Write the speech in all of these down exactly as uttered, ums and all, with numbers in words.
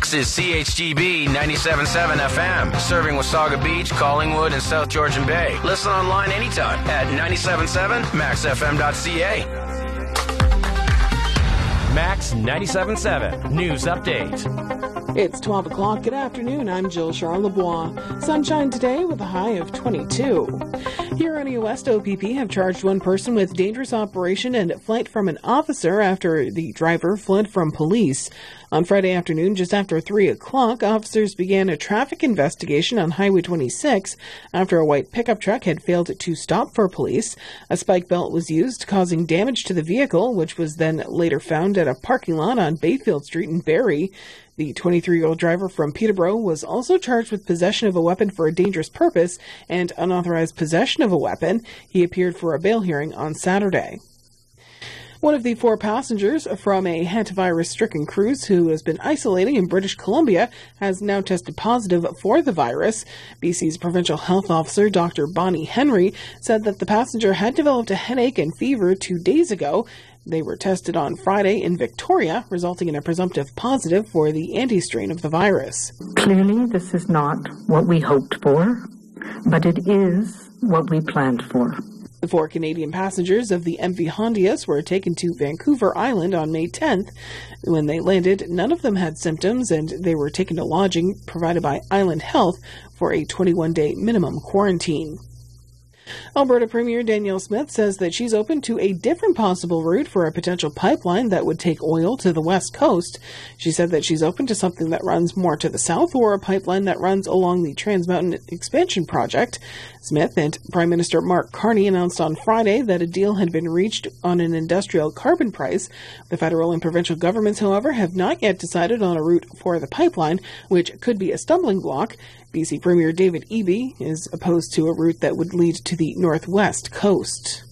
Next is C H G B ninety-seven point seven F M, serving Wasaga Beach, Collingwood, and South Georgian Bay. Listen online anytime at ninety-seven point seven max f m dot c a. Max ninety-seven point seven News Update. It's twelve o'clock. Good afternoon. I'm Jill Charlebois. Sunshine today with a high of twenty-two. Huronia West O P P have charged one person with dangerous operation and flight from an officer after the driver fled from police. On Friday afternoon, just after three o'clock, officers began a traffic investigation on Highway twenty-six after a white pickup truck had failed to stop for police. A spike belt was used, causing damage to the vehicle, which was then later found at a parking lot on Bayfield Street in Barrie. The twenty-three-year-old driver from Peterborough was also charged with possession of a weapon for a dangerous purpose and unauthorized possession of a weapon. He appeared for a bail hearing on Saturday. One of the four passengers from a hantavirus-stricken cruise who has been isolating in British Columbia has now tested positive for the virus. B C's provincial health officer, Doctor Bonnie Henry, said that the passenger had developed a headache and fever two days ago. They were tested on Friday in Victoria, resulting in a presumptive positive for the anti-strain of the virus. Clearly, this is not what we hoped for, but it is what we planned for. The four Canadian passengers of the M V Hondias were taken to Vancouver Island on May tenth. When they landed, none of them had symptoms, and they were taken to lodging provided by Island Health for a twenty-one day minimum quarantine. Alberta Premier Danielle Smith says that she's open to a different possible route for a potential pipeline that would take oil to the west coast. She said that she's open to something that runs more to the south or a pipeline that runs along the Trans Mountain Expansion Project. Smith and Prime Minister Mark Carney announced on Friday that a deal had been reached on an industrial carbon price. The federal and provincial governments, however, have not yet decided on a route for the pipeline, which could be a stumbling block. B C Premier David Eby is opposed to a route that would lead to the northwest coast.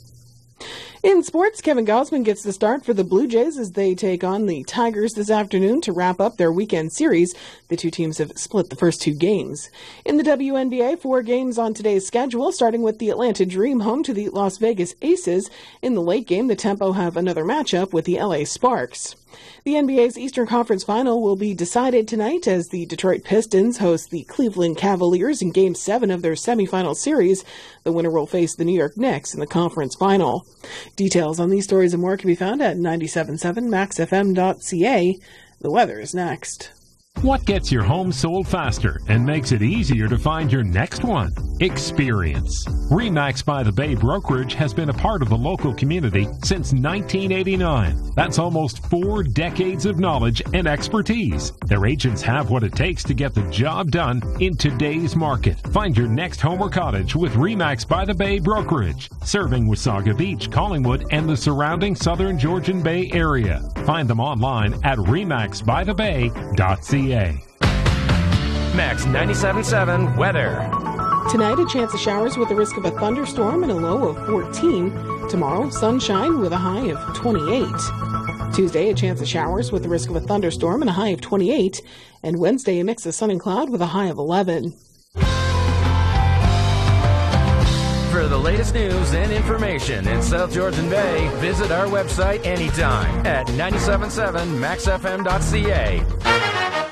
In sports, Kevin Gausman gets the start for the Blue Jays as they take on the Tigers this afternoon to wrap up their weekend series. The two teams have split the first two games. In the W N B A, four games on today's schedule, starting with the Atlanta Dream home to the Las Vegas Aces. In the late game, the Tempo have another matchup with the L A Sparks. The N B A's Eastern Conference Final will be decided tonight as the Detroit Pistons host the Cleveland Cavaliers in Game seven of their semifinal series. The winner will face the New York Knicks in the conference final. Details on these stories and more can be found at ninety-seven point seven max f m dot c a. The weather is next. What gets your home sold faster and makes it easier to find your next one? Experience. RE/MAX by the Bay Brokerage has been a part of the local community since nineteen eighty-nine. That's almost four decades of knowledge and expertise. Their agents have what it takes to get the job done in today's market. Find your next home or cottage with RE/MAX by the Bay Brokerage, serving Wasaga Beach, Collingwood, and the surrounding southern Georgian Bay area. Find them online at remax by the bay dot c a. Max ninety-seven point seven weather. Tonight, a chance of showers with a risk of a thunderstorm and a low of fourteen. Tomorrow, sunshine with a high of twenty-eight. Tuesday, a chance of showers with a risk of a thunderstorm and a high of twenty-eight. And Wednesday, a mix of sun and cloud with a high of eleven. For the latest news and information in South Georgian Bay, visit our website anytime at ninety-seven point seven max f m dot c a.